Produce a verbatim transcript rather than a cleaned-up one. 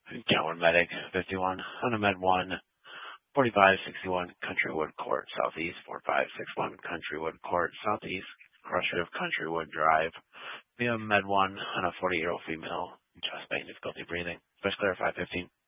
Calvin Medic, fifty-one, Honda Med one, forty-five sixty-one Countrywood Court, Southeast, forty-five sixty-one Countrywood Court, Southeast, Crusher of Countrywood Drive, via Med one on a forty-year-old female, chest pain, difficulty breathing. First clear five fifteen.